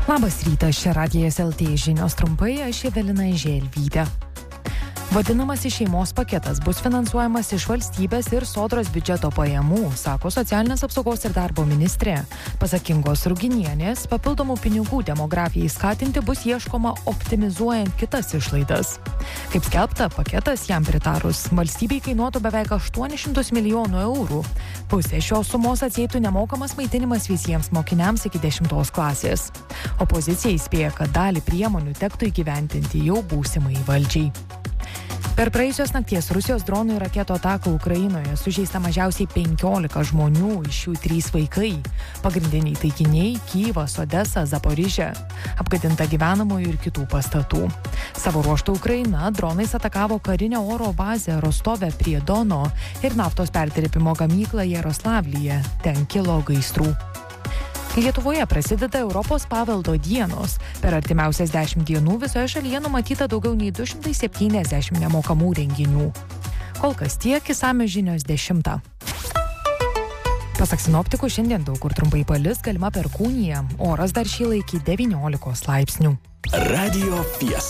Labas rytas, čia Radijas LT žinios trumpai, aš Evelina Želvytė. Vadinamasis šeimos paketas bus finansuojamas iš valstybės ir sodros biudžeto pajamų, sako socialinės apsaugos ir darbo ministrė. Pasak Ingos Ruginienės, papildomų pinigų demografijai skatinti bus ieškoma optimizuojant kitas išlaidas. Kaip skelbta, paketas jam pritarus valstybei kainuotų beveik 800 milijonų eurų. Pusė šios sumos atsieitų nemokamas maitinimas visiems mokiniams iki 10 klasės. Opozicija įspėja, kad dalį priemonių tektų įgyventinti jau būsimai valdžiai. Per praėjusios nakties Rusijos dronų ir raketų ataką Ukrainoje sužeista mažiausiai 15 žmonių, iš jų 3 vaikai. Pagrindiniai taikiniai – Kyjivas, Odesa, Zaporižė. Apgadinta gyvenamųjų ir kitų pastatų. Savo ruožtu Ukraina dronais atakavo karinę oro bazę Rostove prie Dono ir naftos perdirbimo gamyklą Jaroslavlyje. Ten kilo gaisrų. Lietuvoje prasideda Europos paveldo dienos. Per artimiausias 10 dienų visoje šalyje numatyta daugiau nei 270 nemokamų renginių. Kol kas tiek, išsamios žinios 10. Pasak sinoptikų, šiandien daug kur trumpai palis, galima perkūnija. Oras dar šyla iki 19 laipsnių. Radio Fiesta.